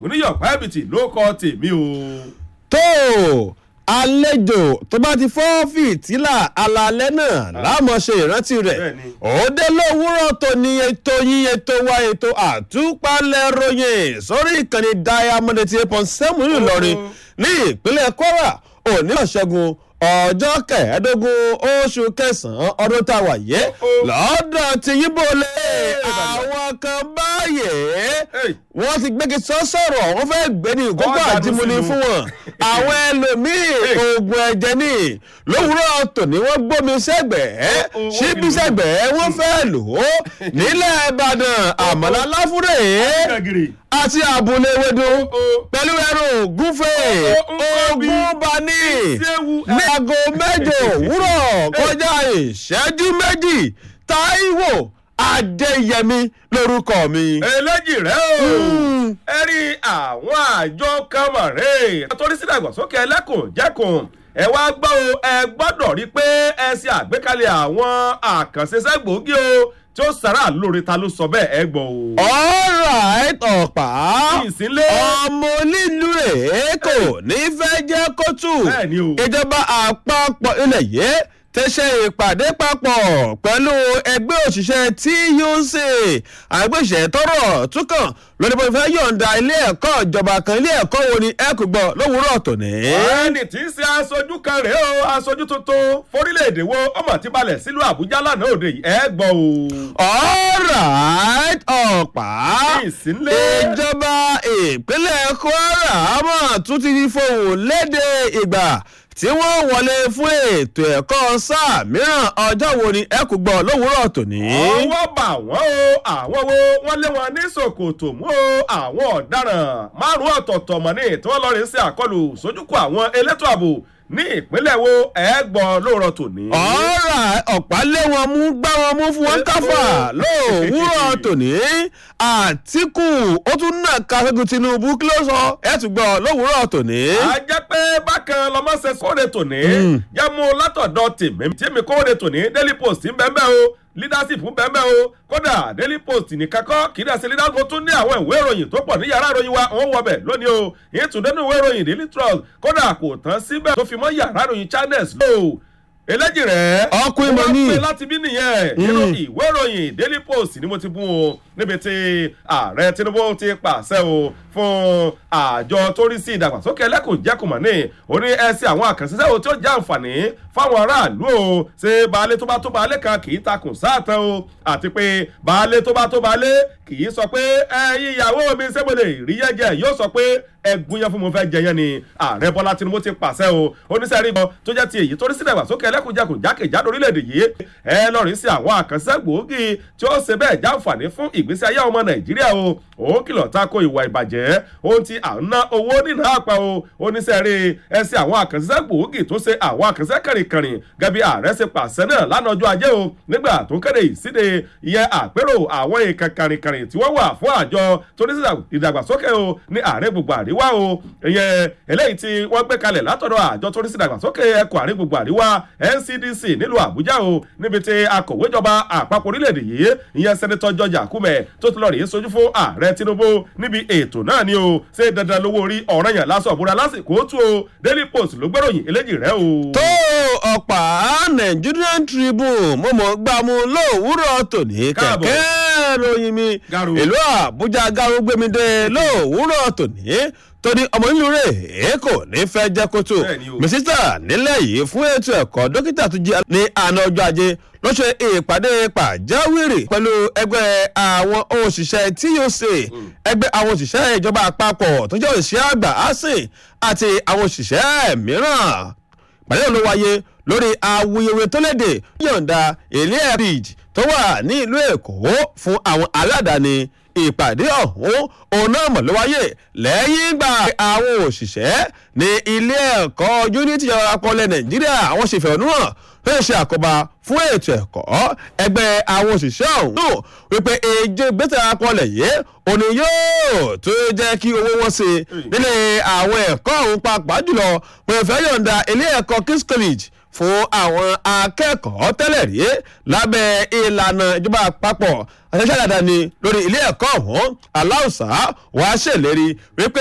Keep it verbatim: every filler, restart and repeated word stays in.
oníyọ̀pá ẹ̀bìtì ló kọ́ tèmi o. tó àlejò tó bá ti fọ́ fìtílà alalẹ́ náà láàmú ṣe ìrántí rẹ̀ òde lówùúrọ̀ tó ní ètò yín ètò wa ètò àtúpalẹ̀ ròyìn sórí ìkànnì Diamond eight point seven Ìlọrin ní ìpínlẹ̀ Kwara òní ọ̀ṣẹ́gun ọjọ́ kẹẹ̀ẹ́dógún oṣù kẹsàn-án ọdún tá a wà yé lọ́dọ̀ tí yíbo lé àwọn kan báyìí wọ́n ti gbégi sọ sọ̀rọ̀ wọ́n fẹ́ gbé ní ìkókó àdìmúni fún wọn àwọn ẹlòmíì oògùn ẹ̀jẹ̀ ní lówùúrọ̀ tòní wọ́n gbómi sẹ́gbẹ̀ẹ́ síbí sẹ́gbẹ̀ẹ́ wọ́n fẹ́ lò ó nílẹ̀ Ìbàdàn àmàlà láfúrẹ́ àti àbúlé ewédú pẹ̀lú ẹran ògúnfẹ̀ ogun bani ní aago mẹ́jọ òwúrọ̀ kọjá ìṣẹ́jú méjì Táíwò Adéyẹmí lórúkọ mi. eléjì rẹ o ẹ rí àwọn àjọ kamare torí sí ìdàgbàsókè ẹlẹ́kùnjẹkùn ẹ wá gbọ́ o ẹ gbọ́dọ̀ rí pé ẹ ṣe àgbékalẹ̀ àwọn àkànṣe gbòógì o tí ó sára lórí ta ló sọ bẹ́ẹ̀ ẹ gbọ́ o. alright ọ̀pá ọmọ onílù rẹ̀ kò ní fẹ́ jẹ́ kótó ìjọba àpapọ̀ ilẹ̀ yìí tẹ̀sẹ̀ ìpàdé papọ̀ pẹ̀lú ẹgbẹ́ òṣìṣẹ́ T U C àgbẹ̀ṣẹ̀ tọrọ túkàn lórí bó fẹ́ yọ̀ǹda ilé ẹ̀kọ́ ìjọba kan ilé ẹ̀kọ́ wo ni ẹ kò gbọ́ lówùúrọ̀ tòní. ẹni tí í ṣe aṣojú kan rèé o aṣojú tuntun forílẹ̀-èdè wo ọmọ tí balẹ̀ sílùú Àbújá lánàá òde yìí ẹ gbọ́ o. alright ọ̀pá ìjọba ìpínlẹ̀ Kwara mọ̀ tún ti fohùn léde ìgbà tí wọ́n wọlé fún ètò ẹ̀kọ́ sáà mìíràn ọjọ́ wo ni ẹ kò gbọ́ lówùúrọ̀ tòní. ọwọ́ bà wọ́n o àwọn wo wọ́n lé wọn ní ṣòkòtò mú o àwọn ọ̀daràn márùn-ún ọ̀tọ̀ọ̀tọ̀ mọ̀ ní tí wọ́n lọ rí sí àkọlù sójúkọ àwọn elétò ààbò ní ìpínlẹ̀ wo ẹ gbọ́ lóòrọ̀ tòní. ọ̀rọ̀ ọ̀pá lé wọn mú gbá wọn mú fún wọn káfà lówùúrọ̀ tòní. Àtíkù ó tún náà ka Ṣẹ́gun Tinubu kí ló sọ ẹ tún gbọ́ lówùúrọ̀ tòní. a jẹ́ pé bákan lọ́mọ ṣe kóde tòní yẹ mú látọ̀dọ̀ tèmi tèmi kóde tòní Daily Post ń bẹ́ẹ̀ bẹ́ẹ̀ o leadership ń bẹ́ẹ̀ bẹ́ẹ̀ o kódà Daily Post nìkan kọ́ kì í dẹ̀ sí leadership tún ní àwọn ìwé ìròyìn tó pọ̀ ní yàrá ìròyìn wa wọ́n wọ bẹ̀ lónìí o ìtúndẹ́nu ìwé ìròyìn Daily Trust kódà kò tán síbẹ̀ tó fi mọ́ yàrá ìròyìn Channels lò eléjì rẹ̀ ọkùnrin mọ̀ ní wọ́n pè láti bí nìyẹn nínú ìwé ìròyìn Daily Post ni mo ti bú o níbi tí ààrẹ Tinubu ti pàṣẹ o fún àjọ tó rí sí ìdàgbàsókè ẹlẹ́kùnjẹkùn ní orí ẹsẹ̀ àwọn àkànṣiṣẹ́ o tí ó jẹ́ àǹfààní fáwọn aráàlú o ṣe baálé tó bá tó baálé kan kì í takùn sáàtàn o àti pé baálé tó bá tó baálé kì í sọ pé ẹ̀yin ìyàwó mi ṣé mo lè rí yẹn jẹ yóò sọ pé ẹgún yẹn fún mo fẹ́ jẹ yẹn ni ààrẹ Bọ́lá Tinubu ti pàṣẹ o oníṣẹ́ rí bọ́ tó jẹ́ ti èyí tó rí sí ìdàgbàsókè ẹlẹ́kùnjẹkùn jákèjádò orílẹ̀-èdè yìí ẹ lọ́ọ̀rí sí àwọn àkànṣe gbòógì tí ó ṣe bẹ́ẹ̀ jáǹfààní fún ìgbésí ayé ọmọ Nàìjíríà o ó kìlọ̀ tako ìwà ìbàjẹ́ ohun tí à ń ná owó nínú àpá o oníṣẹ́ rí ẹsẹ̀ àwọn àkànṣe gbòógì tó ṣe àwọn àkànṣe kẹrìnkẹrìn gẹ́bí ààrẹ ṣe pàṣẹ náà lánàá ọjọ́ ajé o nígbà tó ń kéde ìsíde ìyẹn àpérò àwọn èèkàn kẹrìnkẹrìn tí wọ́n wà fún àjọ tó ní ìdàgbàsókè o ní ààrẹ gbogbo àríwá o ìyẹn eléyìí tí wọ́n gbé kalẹ̀ látọ̀dọ̀ àjọ tó ní ìdàgbàsókè ẹkùn àárín gbogbo àríwá N C D C nílùú Àbújá o níbi tí akọ̀wé ìjọba àpapọ̀ orílẹ̀-èdè yìí ìyẹn sẹ́nitọ́ George Akume tó ti lọ rèé sojú fún ààrẹ Tinubu níbi ètò náà ni o ṣé dandan lówó orí ọ̀ranyàn lásán òbúra lásìkò tú o Daily Post ló gbéròyìn eléjì rẹ o. tó ọ̀pá Nigerian Tribune mo mọ̀ gbàmú lówùúrọ̀ tòní kẹ̀kẹ́ ròyìn mi ìlú Àbújá gáró gbémi dé lówùúrọ̀ tòní torí ọmọ nílùú rẹ̀ èkó ní fẹ́ jẹ́ kótó mísítà nílẹ̀ yìí fún ètò ẹ̀kọ́ dókítà tó jí ní àná ọjọ́ ajé ló ṣe ìpàdé pàjáwìrì pẹ̀lú ẹgbẹ́ àwọn òṣìṣẹ́ T U C ẹgbẹ́ àwọn òṣìṣẹ́ ìjọba àpapọ̀ tó jẹ́ òṣìṣẹ́ àgbà asin àti àwọn òṣìṣẹ́ mìíràn pàdé ló wáyé lórí awuyewuye tó léde yọ̀ǹda ilé bridge tó wà ní ìlú Èkó fún àwọn aládàáni ìpàdé ọ̀hún òun náà mọ̀ ló wáyé lẹ́yìn ìgbà àwọn òṣìṣẹ́ ní ilé ẹ̀kọ́ unity àpapọ̀lẹ̀ Nàìjíríà àwọn ṣe ìfẹ̀hónúhàn ló ṣe àkóbá fún ètò ẹ̀kọ́ ẹgbẹ́ àwọn òṣìṣẹ́ ọ̀hún wípé èjì gbèsè àpapọ̀lẹ̀ yìí òní yóò tó jẹ́ kí owó wọn ṣe nílé àwọn ẹ̀kọ́ ọ̀hún pàápàá jùlọ wọ́n fẹ́ yọ̀ǹda ilé ẹ̀kọ́ King's College fún àwọn akẹ́kọ̀ọ́ tẹ́lẹ̀ rí lábẹ́ ìlànà ìjọba àpapọ̀ àṣẹṣẹ́ dáadáa ni lórí ilé ẹ̀kọ́ ọ̀hún aláùsá wàá ṣèlérí wípé